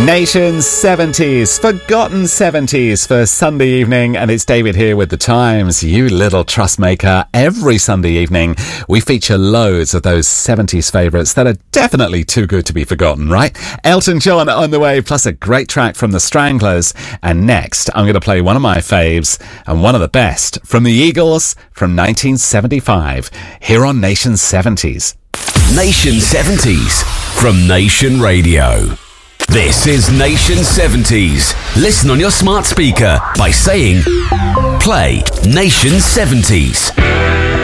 Nation 70s, forgotten 70s for Sunday evening, and it's David here with The Times, you little trust maker. Every Sunday evening, we feature loads of those 70s favourites that are definitely too good to be forgotten, right? Elton John on the way, plus a great track from the Stranglers. And next, I'm going to play one of my faves and one of the best from the Eagles from 1975, here on Nation 70s. Nation 70s from Nation Radio. This is Nation 70s. Listen on your smart speaker by saying, play Nation 70s.